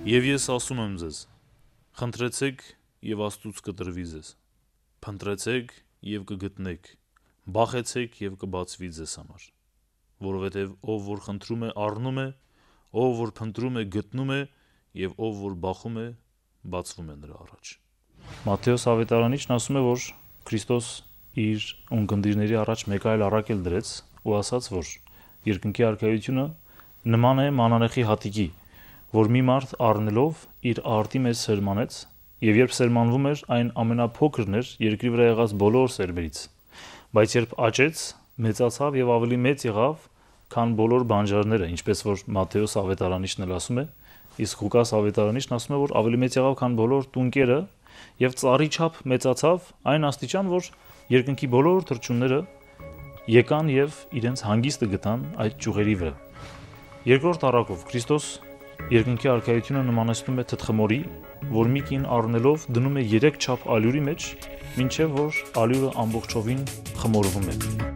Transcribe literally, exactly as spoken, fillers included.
Եվ ես ասում եմ ձեզ. խնդրեցեք եւ Աստծուց կտրվի ձեզ, փնտրեցեք եւ կգտնեք, բախեցեք եւ կբացվի ձեզ համար, որովհետեւ ով որ խնդրում է առնում է, ով որ փնտրում է գտնում է եւ ով որ բախում է բացվում է նրա առաջ։ Մատթեոս ավետարանիչն ասում է, որ Քրիստոս իր ունկնդիրների առաջ մեկ այլ առակել դրեց ու ասաց, որ երկնքի արքայությունը նման է մանանեխի հատիկի, որ մի մարդ առնելով իր արտի մեջ սերմանեց, եւ երբ սերմանվում էր, այն ամենափոքրն էր երկրի վրա եղած բոլոր սերմերից, բայց երբ աճեց, մեծացավ եւ ավելի մեծ եղավ, քան բոլոր բանջարները, ինչպես որ Մատթեոս ավետարանիչն էլ ասում է, իսկ Ղուկաս ավետարանիչն ասում է, որ ավելի մեծ եղավ, քան բոլոր տունկերը, եւ ծառի չափ մեծացավ այն աստիճան, որ երկնքի բոլոր թռչունները եկան եւ իրենց հանգիստը գտան այդ ճյուղերի վրա։ Երկրորդ առակով Քրիստոս երկնքի արքայությունը նմանեցնում է թթխմորի, որ մի կին առնելով դնում է երեք չափ ալյուրի մեջ, մինչև որ ալյուրը ամբողջովին խմորվում է։